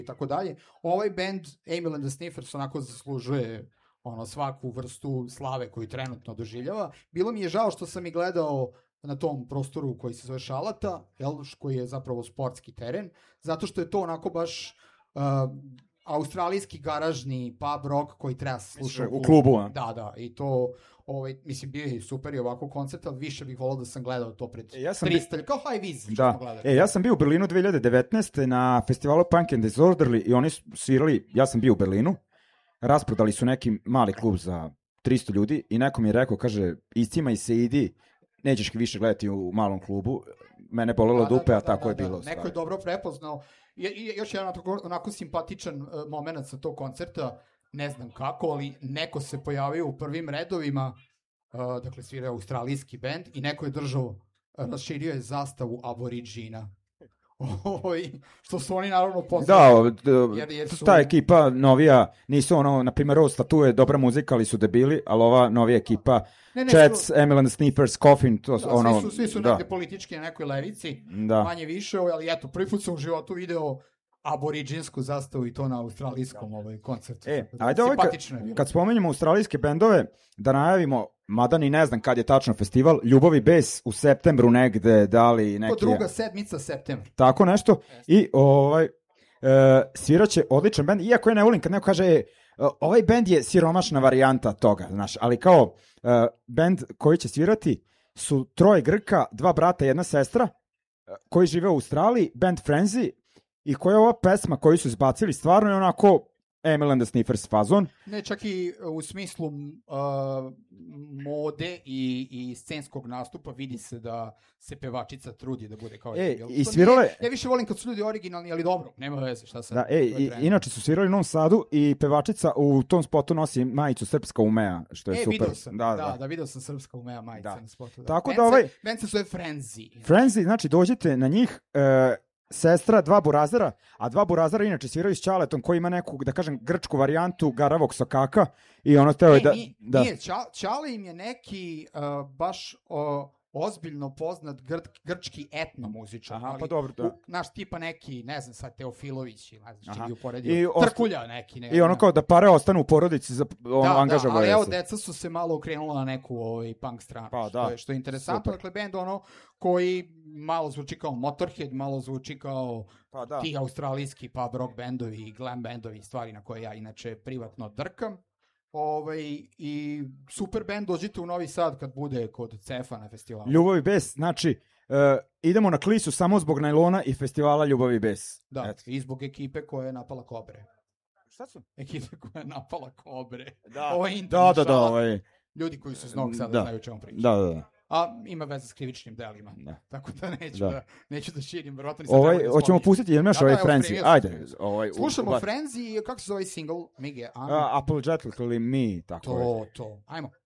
i tako dalje. Ovaj band, Emil and the Sniffers, onako zaslužuje svaku vrstu slave koju trenutno doživljava. Bilo mi je žao što sam i gledao na tom prostoru koji se zove Šalata, koji je zapravo sportski teren, zato što je to onako baš australijski garažni pub rock koji treba se slušati u klubu. Da, i to, mislim, bio je super i ovako koncert, ali više bih volao da sam gledao to pred 300, kao High Viz, što smo gledali. Ja sam bio u Berlinu 2019. na festivalu Punk and Disorderly i oni svirali, ja sam bio u Berlinu, rasprodali su neki mali klub za 300 ljudi i neko mi je rekao, kaže, iscimaj se, idi, nećeš više gledati u malom klubu, mene bolelo dupe, a tako je bilo. Neko je dobro prepoznao. Još jedan onako simpatičan moment sa tog koncerta, ne znam kako, ali neko se pojavio u prvim redovima, dakle svirao australijski bend i neko je raširio je zastavu Aboriđina. Što su oni naravno poznali. Ta ekipa novija, nisu na primjer ovo statue, dobra muzika, ali su debili, ali ova novija ekipa, Chats, Emil and the Sniffers, Coffin, svi su negde politički na nekoj levici, manje više, ali eto, prvi put sam u životu video aboriđinsku zastavu i to na australijskom koncertu. Ajde kad spomenjamo australijske bendove, da najavimo, mada ni ne znam kad je tačno festival, Ljubav i bes u septembru negde, da li neki... Druga sedmica septembra. Tako nešto. I sviraće odličan bend, iako ja ne volim kad neko kaže ovaj bend je siromašna varijanta toga, znaš, ali kao bend koji će svirati su 3 Grka, 2 brata, 1 sestra, koji žive u Australiji, band Frenzy, i koja je ova pesma koju su izbacili stvarno je onako Emil and the Sniffers fazon. Ne, čak i u smislu mode i scenskog nastupa vidi se da se pevačica trudi da bude kao Emil. I svirale... Ja više volim kad su ljudi originalni, ali dobro, nema veze šta sad. Inače su svirali u Novom Sadu i pevačica u tom spotu nosi majicu Srpska umea, što je super. Vidio sam, vidio sam Srpska umea majica na spotu. Tako da band se zove Frenzy. Frenzy, znači dođete na njih... sestra, 2 burazera, a 2 burazera inače sviraju s Ćaletom koji ima neku, da kažem, grčku varijantu garavog sokaka i ono teo je Nije, Ćale im je neki baš ozbiljno poznat grčki etnomuzičar. Aha, pa dobro, da. Naš tipa neki, ne znam sad, Teofilović, ne znam što bi uporedio, Trkulja neki. I ono kao da pare ostanu u porodici za angažavaju. Ali evo, deca su se malo ukrenula na neku punk stranu, što je interesantno. Dakle, band koji malo zvuči kao Motorhead, malo zvuči kao ti australijski pub rock bendovi i glam bendovi, stvari na koje ja inače privatno drkam. I super band, dođite u Novi Sad kad bude kod Cefa na festivalu. Ljubav i bes, znači idemo na Klisu samo zbog najlona i festivala Ljubav i bes. Da, i zbog ekipe koja je napala Kobre. Šta su? Ekipe koja je napala Kobre. Da. Ljudi koji su iz Novog Sada znaju o čemu pričati. Da. A ima veze s krivičnim delima. Tako da neću da širim, verovatno hoćemo pustiti, jer imaš ovaj Frenzy. Ajde. Slušamo Frenzy, kako se zove single? Mige? Apologetically Me, tako je. To. Ajmo.